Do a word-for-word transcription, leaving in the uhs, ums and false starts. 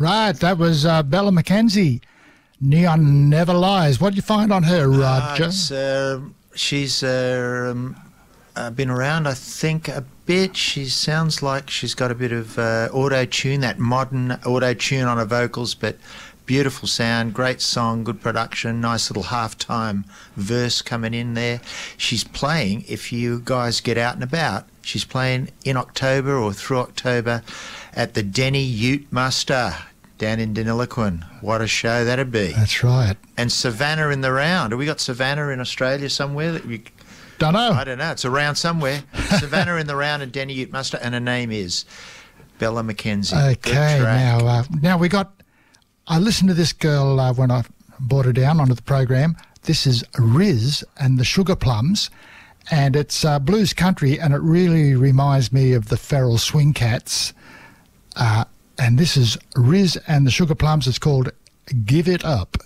Right, that was uh, Bella McKenzie. Neon Never Lies. What did you find on her, Roger? Uh, it's, uh, she's uh, um, uh, been around, I think, a bit. She sounds like she's got a bit of uh, auto-tune, that modern auto-tune on her vocals, but beautiful sound, great song, good production, nice little halftime verse coming in there. She's playing, if you guys get out and about, she's playing in October or through October at the Denny Ute Muster down in Deniliquin. What a show that'd be. That's right. And Savannah in the round. Have we got Savannah in Australia somewhere? That you, don't know. I don't know. It's around somewhere. Savannah in the round and Denny Ute Muster, and her name is Bella McKenzie. Okay, now, uh, now we got... I listened to this girl uh, when I brought her down onto the program. This is Riz and the Sugar Plums, and it's uh, blues country, and it really reminds me of the Feral Swing Cats. Uh, and this is Riz and the Sugar Plums. It's called Give It Up.